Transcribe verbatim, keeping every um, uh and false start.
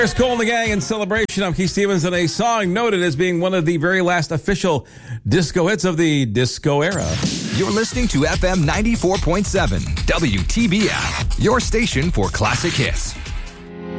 Here's Cole and the Gang in celebration of Keith Stevens and a song noted as being one of the very last official disco hits of the disco era. You're listening to F M ninety-four point seven, W T B F, your station for classic hits.